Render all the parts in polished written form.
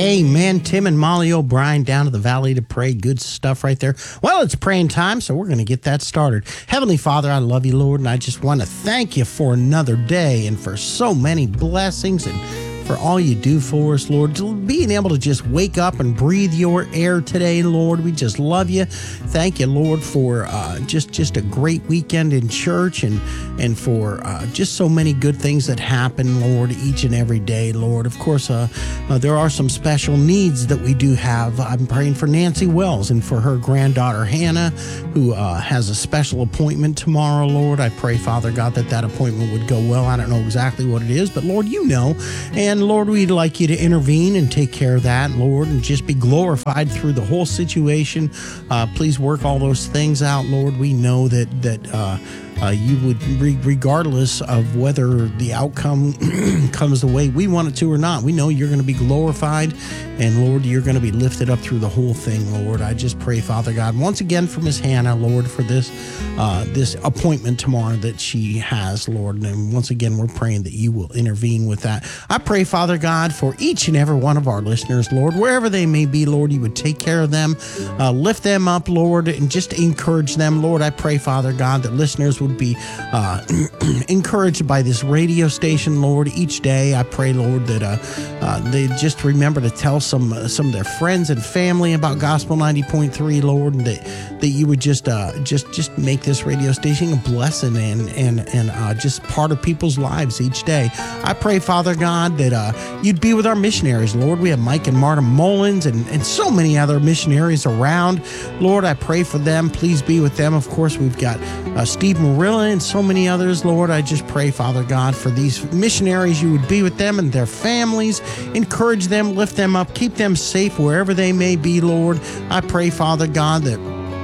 Amen. Tim and Molly O'Brien down to the valley to pray. Good stuff right there. Well, it's praying time, so we're going to get that started. Heavenly Father, I love you, Lord, and I just want to thank you for another day and for so many blessings and for all you do for us, Lord. Being able to just wake up and breathe your air today, Lord. We just love you. Thank you, Lord, for just a great weekend in church and for just so many good things that happen, Lord, each and every day, Lord. Of course, there are some special needs that we do have. I'm praying for Nancy Wells and for her granddaughter, Hannah, who has a special appointment tomorrow, Lord. I pray, Father God, that appointment would go well. I don't know exactly what it is, but, Lord, you know. And Lord, we'd like you to intervene and take care of that, Lord, and just be glorified through the whole situation. Please work all those things out, Lord. We know that you would, regardless of whether the outcome comes the way we want it to or not, we know you're going to be glorified, and Lord, you're going to be lifted up through the whole thing, Lord. I just pray, Father God, once again for Miss Hannah, Lord, for this appointment tomorrow that she has, Lord, and once again, we're praying that you will intervene with that. I pray, Father God, for each and every one of our listeners, Lord, wherever they may be, Lord, you would take care of them, lift them up, Lord, and just encourage them, Lord. I pray, Father God, that listeners would be encouraged by this radio station, Lord, each day. I pray, Lord, that they just remember to tell some of their friends and family about Gospel 90.3, Lord, and that you would just make this radio station a blessing and just part of people's lives each day. I pray, Father God, that you'd be with our missionaries, Lord. We have Mike and Marta Mullins and so many other missionaries around. Lord, I pray for them. Please be with them. Of course, we've got Steve Marilla and so many others, Lord. I just pray, Father God, for these missionaries, you would be with them and their families. Encourage them, lift them up, keep them safe wherever they may be, Lord. I pray, Father God, that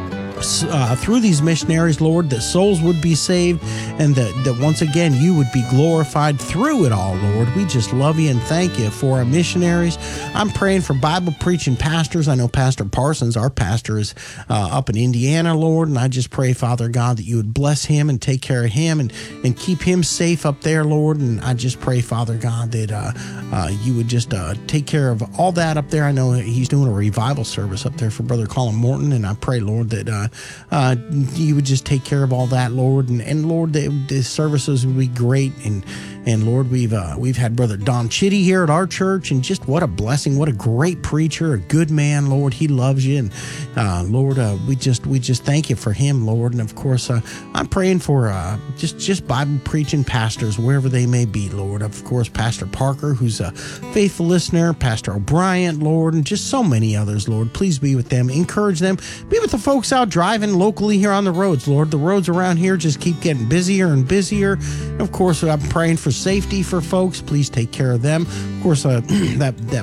through these missionaries, Lord, that souls would be saved and that once again you would be glorified through it all, Lord. We just love you and thank you for our missionaries. I'm praying for Bible preaching pastors. I know Pastor Parsons, our pastor, is up in Indiana, Lord, and I just pray, Father God, that you would bless him and take care of him and keep him safe up there, Lord. And I just pray, Father God, that you would just take care of all that up there. I know he's doing a revival service up there for Brother Colin Morton, and I pray, Lord, that you would just take care of all that, Lord, and Lord, the services would be great, and Lord, we've had Brother Don Chitty here at our church, and just what a blessing, what a great preacher, a good man, Lord. He loves you, and Lord, we just thank you for him, Lord. And of course, I'm praying for just Bible preaching pastors wherever they may be, Lord. Of course, Pastor Parker, who's a faithful listener, Pastor O'Brien, Lord, and just so many others, Lord. Please be with them, encourage them, be with the folks out driving locally here on the roads, Lord. The roads around here just keep getting busier and busier. And of course, I'm praying for safety for folks. Please take care of them. Of course, that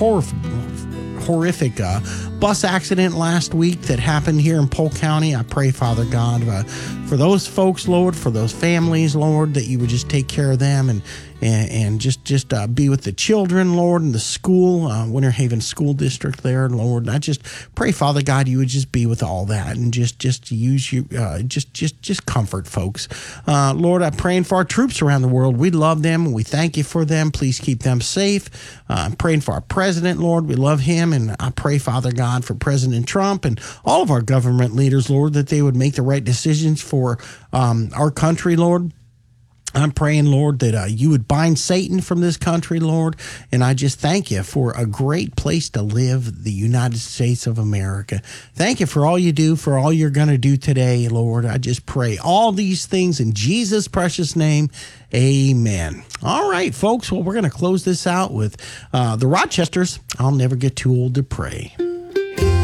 horrific bus accident last week that happened here in Polk County. I pray, Father God, for those folks, Lord, for those families, Lord, that you would just take care of them and just be with the children, Lord, and the school, Winter Haven School District there, Lord. And I just pray, Father God, you would just be with all that and just use you, just comfort folks. Lord, I'm praying for our troops around the world. We love them and we thank you for them. Please keep them safe. I'm praying for our president, Lord. We love him. And I pray, Father God, for President Trump and all of our government leaders, Lord, that they would make the right decisions for our country, Lord. I'm praying, Lord, that you would bind Satan from this country, Lord, and I just thank you for a great place to live, the United States of America. Thank you for all you do, for all you're going to do today, Lord. I just pray all these things in Jesus' precious name. Amen. All right, folks, well, we're going to close this out with the Rochesters, I'll Never Get Too Old to Pray.